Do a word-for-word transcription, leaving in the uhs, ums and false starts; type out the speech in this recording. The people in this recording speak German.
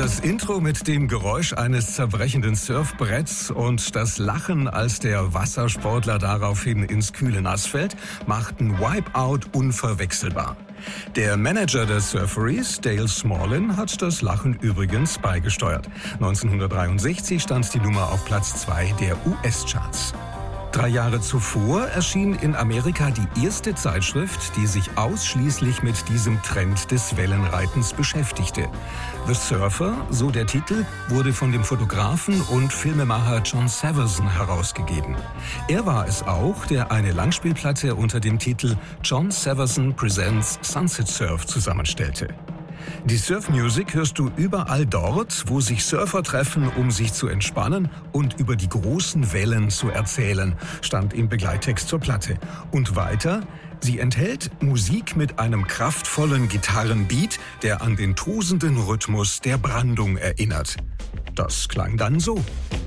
Das Intro mit dem Geräusch eines zerbrechenden Surfbretts und das Lachen, als der Wassersportler daraufhin ins kühle Nass fällt, machten Wipeout unverwechselbar. Der Manager der Surferys, Dale Smallin, hat das Lachen übrigens beigesteuert. neunzehnhundertdreiundsechzig stand die Nummer auf Platz zwei der U S-Charts. Drei Jahre zuvor erschien in Amerika die erste Zeitschrift, die sich ausschließlich mit diesem Trend des Wellenreitens beschäftigte. The Surfer, so der Titel, wurde von dem Fotografen und Filmemacher John Severson herausgegeben. Er war es auch, der eine Langspielplatte unter dem Titel John Severson Presents Sunset Surf zusammenstellte. Die Surf-Music hörst du überall dort, wo sich Surfer treffen, um sich zu entspannen und über die großen Wellen zu erzählen, stand im Begleittext zur Platte. Und weiter, sie enthält Musik mit einem kraftvollen Gitarrenbeat, der an den tosenden Rhythmus der Brandung erinnert. Das klang dann so.